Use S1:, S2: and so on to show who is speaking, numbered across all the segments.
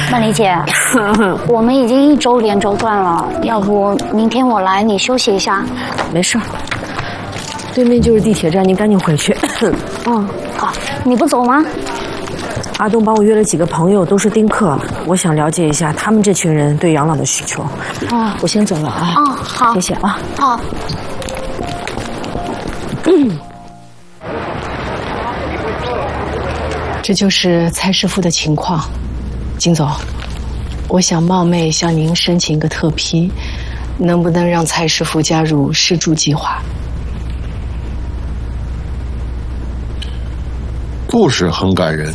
S1: 曼丽姐，我们已经1周连轴转了，要不明天我来，你休息一下。
S2: 没事，对面就是地铁站，你赶紧回去。
S1: 嗯，好，你不走吗？
S2: 阿东帮我约了几个朋友，都是丁克，我想了解一下他们这群人对养老的需求。我先走了啊。
S1: 好，
S2: 谢谢啊。
S1: 好。
S3: 这就是蔡师傅的情况，金总，我想冒昧向您申请一个特批，能不能让蔡师傅加入试住计划？
S4: 故事很感人，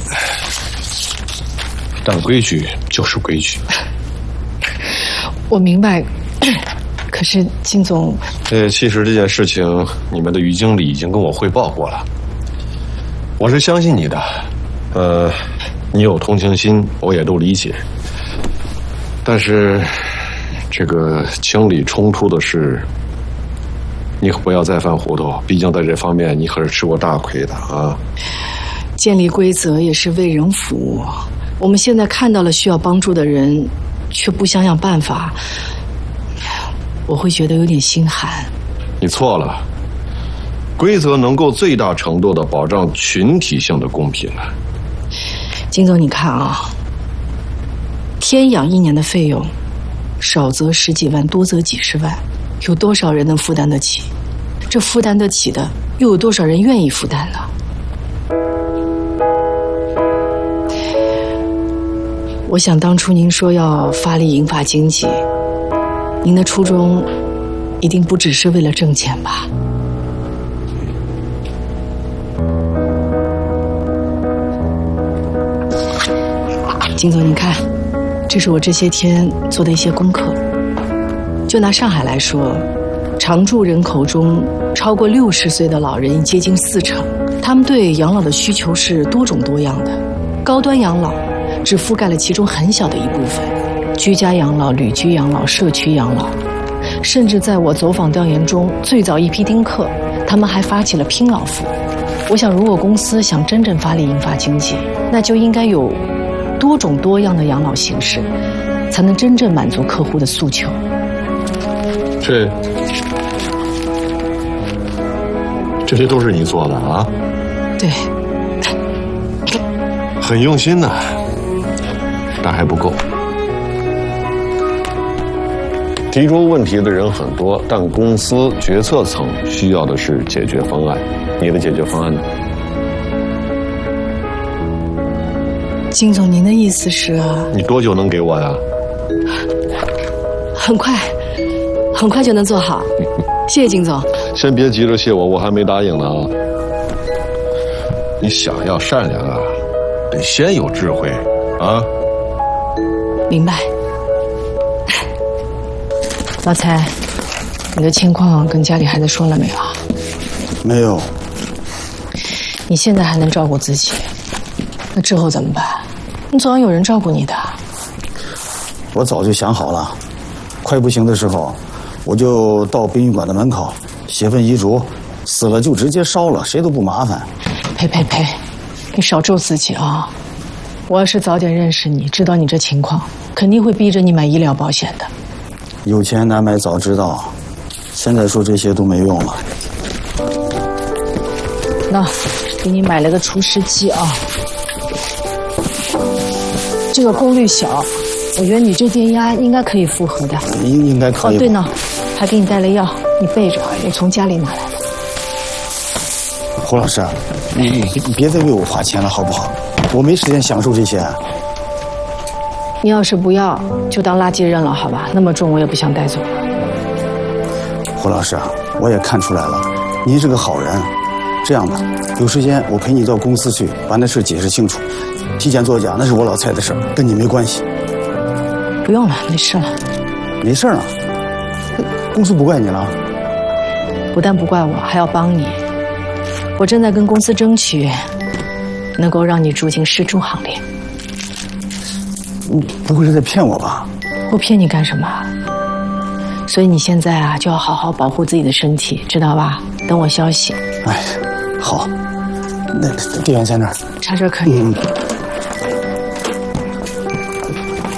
S4: 但规矩就是规矩。
S3: 我明白，可是金总，
S4: 其实这件事情，你们的于经理已经跟我汇报过了，我是相信你的。你有同情心，我也都理解。但是，这个情理冲突的事，你可不要再犯糊涂。毕竟在这方面，你可是吃过大亏的啊。
S3: 建立规则也是为人服务。我们现在看到了需要帮助的人，却不想想办法，我会觉得有点心寒。
S4: 你错了，规则能够最大程度地保障群体性的公平。
S3: 金总，你看啊，天养1年的费用，少则10几万，多则几十万，有多少人能负担得起？这负担得起的，又有多少人愿意负担呢？我想当初您说要发力银发经济，您的初衷一定不只是为了挣钱吧？金总，你看，这是我这些天做的一些功课。就拿上海来说，常住人口中超过60岁的老人接近40%，他们对养老的需求是多种多样的。高端养老只覆盖了其中很小的一部分，居家养老、旅居养老、社区养老，甚至在我走访调研中，最早一批丁克，他们还发起了拼老服务。我想，如果公司想真正发力银发经济，那就应该有多种多样的养老形式，才能真正满足客户的诉求。
S4: 这些都是你做的啊？
S3: 对，
S4: 很用心呐，但还不够。提出问题的人很多，但公司决策层需要的是解决方案。你的解决方案呢？
S3: 金总，您的意思是？
S4: 你多久能给我呀？
S3: 很快就能做好。谢谢金总。
S4: 先别急着谢我，我还没答应呢啊。你想要善良啊，得先有智慧啊。
S3: 明白。老蔡，你的情况跟家里孩子说了没有？
S5: 没有。
S3: 你现在还能照顾自己，那之后怎么办？你总要有人照顾你的。
S5: 我早就想好了，快不行的时候，我就到殡仪馆的门口写份遗嘱，死了就直接烧了，谁都不麻烦。
S3: 呸！你少咒自己啊！我要是早点认识你，知道你这情况，肯定会逼着你买医疗保险的。
S5: 有钱难买早知道，现在说这些都没用了。
S3: 那，给你买了个除湿机啊，这个功率小，我觉得你这电压应该可以负荷的。
S5: 应该可以。
S3: 对呢，还给你带了药，你备着，我从家里拿来的。
S5: 胡老师，你别再为我花钱了好不好？我没时间享受这些。
S3: 你要是不要，就当垃圾扔了，好吧？那么重我也不想带走了。
S5: 胡老师，我也看出来了，您是个好人。这样吧，有时间我陪你到公司去，把那事解释清楚。提前作假那是我老蔡的事，跟你没关系。
S3: 不用了，没事了。
S5: 没事了？公司不怪你了？
S3: 不但不怪我，还要帮你。我正在跟公司争取，能够让你住进试住行列。
S5: 你不会是在骗我吧？
S3: 我骗你干什么？所以你现在啊，就要好好保护自己的身体，知道吧？等我消息。
S5: 哎，好。那电源在那儿。
S3: 插这可以。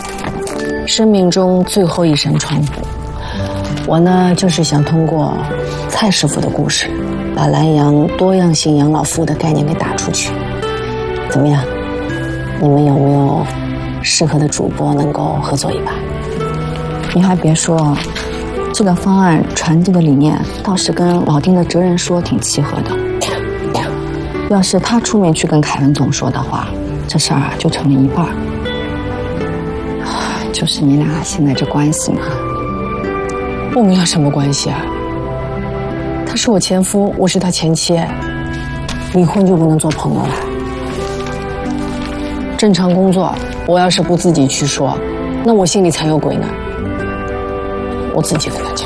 S3: 生命中最后一扇窗户。我呢，就是想通过蔡师傅的故事，把蓝洋多样性养老服务的概念给打出去。怎么样？你们有没有适合的主播能够合作一把？
S6: 你还别说，这个方案传递的理念倒是跟老丁的责任说挺契合的。要是他出面去跟凯文总说的话，这事儿啊就成了一半。就是你俩现在这关系嘛。
S3: 我们俩什么关系啊？他是我前夫，我是他前妻，离婚就不能做朋友了？正常工作，我要是不自己去说，那我心里才有鬼呢。我自己跟他讲。